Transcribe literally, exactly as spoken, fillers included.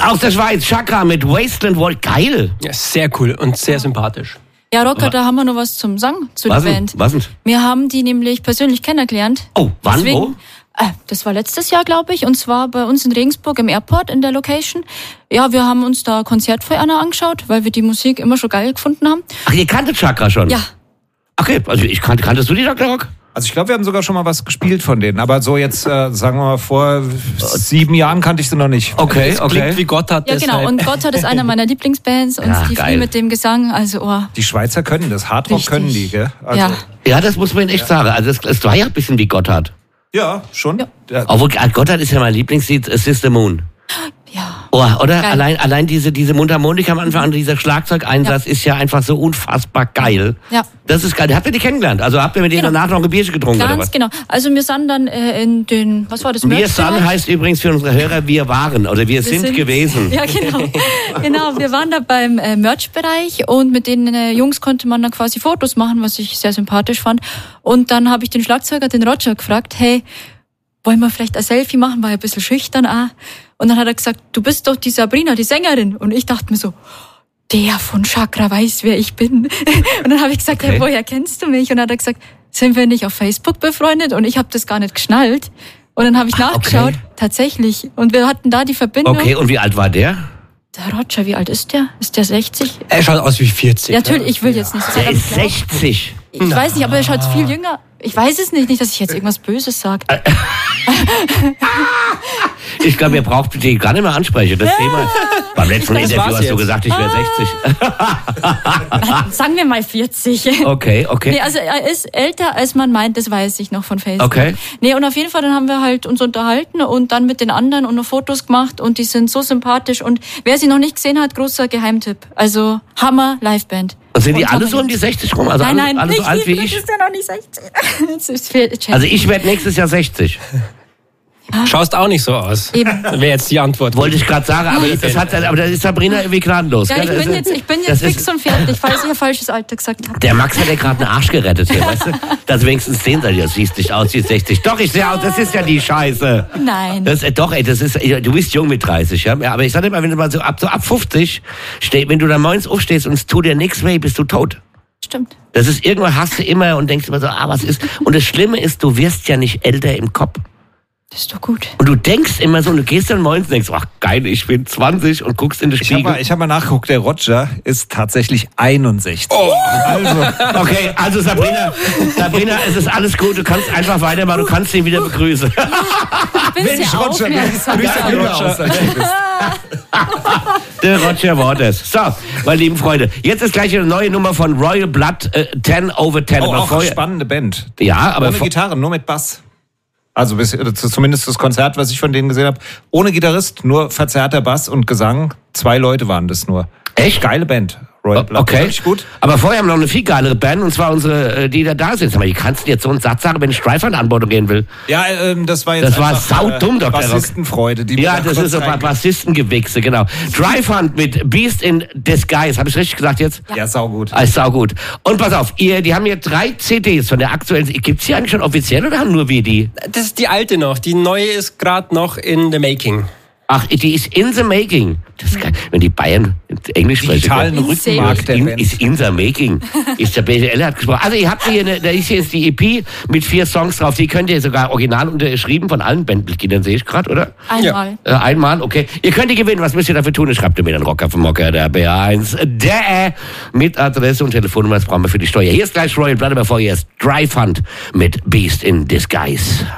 Aus der Schweiz, Chakra mit Wasteland World. Geil. Ja, sehr cool und sehr sympathisch. Ja, Rocker, da haben wir noch was zum Sagen zu was der denn? Band. Was denn? Wir haben die nämlich persönlich kennengelernt. Oh, wann, Deswegen, wo? Äh, das war letztes Jahr, glaube ich, und zwar bei uns in Regensburg im Airport in der Location. Ja, wir haben uns da Konzert für Anna angeschaut, weil wir die Musik immer schon geil gefunden haben. Ach, ihr kanntet Chakra schon? Ja. Okay, also ich kannte, kanntest du die Doktor Rock? Also ich glaube, wir haben sogar schon mal was gespielt von denen. Aber so jetzt, äh, sagen wir mal, vor sieben Jahren kannte ich sie noch nicht. Okay, Das okay. klingt wie Gotthard. Ja, genau. Und Gotthard ist einer meiner Lieblingsbands und Ja, die geil. viel mit dem Gesang, also oh. Die Schweizer können das. Hardrock Richtig. können die, gell? Also, Ja. Ja, das muss man echt sagen. Also es, es war ja ein bisschen wie Gotthard. ja, schon. Ja. Ja. Obwohl, Gotthard ist ja mein Lieblingslied, Sister Moon. Ja. Oh, oder? Geil. Allein, allein diese, diese Mundharmonika am Anfang, dieser Schlagzeugeinsatz ist ja einfach so unfassbar geil. Ja. Das ist geil. Habt ihr die kennengelernt? Also habt ihr mit denen Genau. danach noch ein Bierchen getrunken oder Ganz was? genau. Also wir sind dann äh, in den, was war das? Wir Merch-Bereich? sind heißt übrigens für unsere Hörer, wir waren oder wir, sind, gewesen. Ja, genau. Genau, wir waren da beim äh, Merch-Bereich und mit den äh, Jungs konnte man dann quasi Fotos machen, was ich sehr sympathisch fand. Und dann habe ich den Schlagzeuger, den Roger, gefragt, hey, wollen wir vielleicht ein Selfie machen? War ja ein bisschen schüchtern auch. Und dann hat er gesagt, du bist doch die Sabrina, die Sängerin. Und ich dachte mir so, der von Chakra weiß, wer ich bin. Und dann habe ich gesagt, Okay. hey, woher kennst du mich? Und dann hat er gesagt, sind wir nicht auf Facebook befreundet? Und ich habe das gar nicht geschnallt. Und dann habe ich Ah, nachgeschaut, okay. tatsächlich. Und wir hatten da die Verbindung. Okay, und wie alt war der? Der Roger, wie alt ist der? Ist der sechzig? Er schaut aus wie vierzig. Ja, natürlich, ich will jetzt nicht Der sagen. ist sechzig. Ich weiß nicht, aber er schaut viel jünger. Ich weiß es nicht, nicht, dass ich jetzt irgendwas Böses sage. Ich glaube, ihr braucht die gar nicht mehr ansprechen. Das Thema. Beim letzten Das Interview war's hast du jetzt. gesagt, ich wäre sechzig. Sagen wir mal vierzig. Okay, okay. Nee, also er ist älter, als man meint, das weiß ich noch von Facebook. Okay. Nee, und auf jeden Fall, dann haben wir halt uns unterhalten und dann mit den anderen und noch Fotos gemacht und die sind so sympathisch und wer sie noch nicht gesehen hat, großer Geheimtipp. Also Hammer Liveband. Und sind die Und alle Hammer so um die sechzig rum? Also Nein, alle, nein, alle so nicht, alt wie das ich? ist ja noch nicht sechzig. Das ist viel- Also ich werde nächstes Jahr sechzig. Schaust auch nicht so aus. Eben. Wäre jetzt die Antwort. Wollte ich gerade sagen, aber das, das hat, aber das ist Sabrina irgendwie gnadenlos. Ja, gell? ich Das bin ist- jetzt, ich bin das jetzt ist- fix und fertig, falls ich ein falsches Alter gesagt habe. Der Max hat ja gerade einen Arsch gerettet hier, weißt du? Dass wenigstens sehen soll, ja, siehst nicht aus wie sechzig. Doch, ich sehe aus, das ist ja die Scheiße. Nein. Das, äh, doch, ey, das ist, äh, du bist jung mit dreißig, ja. Ja, aber ich sag dir mal, wenn du mal so ab, so ab fünfzig, steh, wenn du da morgens aufstehst und es tut dir nichts weh, bist du tot. Stimmt. Das ist, irgendwann hast du immer und denkst immer so, ah, was ist? Und das Schlimme ist, du wirst ja nicht älter im Kopf. Das ist doch gut. Und du denkst immer so, und du gehst dann morgens und denkst, ach geil, ich bin zwanzig und guckst in den Ich habe Spiegel. mal, ich hab mal nachgeguckt, der Roger ist tatsächlich einundsechzig. Oh. Also, Okay, also Sabrina, Sabrina, es ist alles gut, du kannst einfach weitermachen, du kannst ihn wieder begrüßen. Ich bin Mensch, sehr Roger, aufmerksam. du bist ja jünger aus, als du bist. Der Roger Waters. So, meine lieben Freunde, jetzt ist gleich eine neue Nummer von Royal Blood, äh, ten over ten. Oh, Aber auch vorher- spannende Band. Ja, aber Ohne vor- Gitarre, nur mit Bass. Also bis, äh, zumindest das Konzert, was ich von denen gesehen habe. Ohne Gitarrist, nur verzerrter Bass und Gesang. Zwei Leute waren das nur. Echt? Geile Band. Royal Blood. Okay, Wirklich gut. aber vorher haben wir noch eine viel geilere Band, und zwar unsere, äh, die da da sind. Aber die kannst du jetzt so einen Satz sagen, wenn ich Streifern an Bord gehen will. Ja, ähm, das war jetzt Das war einfach, saudumm, Doktor Rock. Bassistenfreude. Die Ja, mir da das kurz ist so rein- Bassistengewichse, genau. Drive Hunt mit Beast in Disguise. Habe ich richtig gesagt jetzt? Ja, saugut. Alles saugut. Und pass auf, ihr, die haben hier drei C Ds von der aktuellen. Gibt's die eigentlich schon offiziell oder haben nur wir die? Das ist die alte noch. Die neue ist gerade noch in the making. Ach, die ist in the making. Das ist geil. Wenn die Bayern Englisch sprechen. Digitalen In Rückenmark der In, Band. ist in the making. Ist der B T L hat gesprochen. Also ihr habt hier, eine, da ist hier jetzt die E P mit vier Songs drauf. Die könnt ihr sogar original unterschrieben von allen Bandmitgliedern, sehe ich gerade, oder? Einmal. Äh, einmal, okay. Ihr könnt die gewinnen. Was müsst ihr dafür tun? Schreibt ihr mir den Rocker vom Mocker, der B eins, der mit Adresse und Telefonnummer. Das brauchen wir für die Steuer. Hier ist gleich Royal Blood, aber vorher ist Drive Hunt mit Beast in Disguise.